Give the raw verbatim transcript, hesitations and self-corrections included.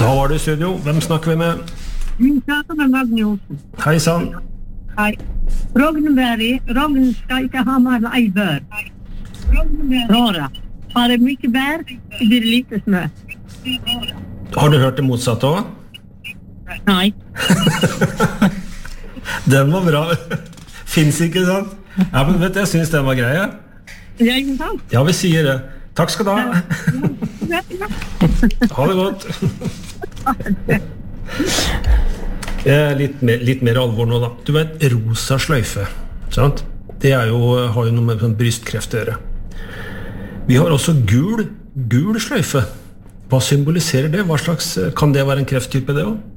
Da var det i studio. Hvem snakker vi med? Vi snakker med Magne Olsen. Hei sann. Hei. Rognberg, Rogn skal ikke ha mer enn ei bør. Råra. Har det mye bær, så blir det lite snø. Har du hørt det motsatte også? Nei. Den var bra. Finns ikke, sant? Ja, men vet du, jeg synes den var grei, ja. Det er ikke sant? Ja, vi sier det. Takk skal du ha. Ha det godt. Litt mer, litt mer alvor nå da. Du vet, rosa sløyfe, sant? Det er jo, har jo noe med sånn brystkreft å gjøre. Vi har også gul, gul sløyfe. Hva symboliserer det? Hva slags, kan det være en krefttype det også?